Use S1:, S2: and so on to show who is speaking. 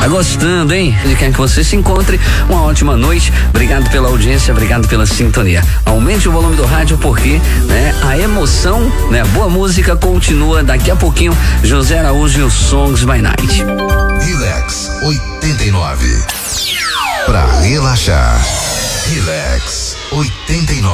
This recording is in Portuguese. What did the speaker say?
S1: Tá gostando, hein? Ele quer que você se encontre. Uma ótima noite. Obrigado pela audiência, obrigado pela sintonia. Aumente o volume do rádio porque, né, a emoção, né, a boa música continua daqui a pouquinho. José Araújo e os Songs by Night.
S2: Relax 89. Pra relaxar. Relax 89.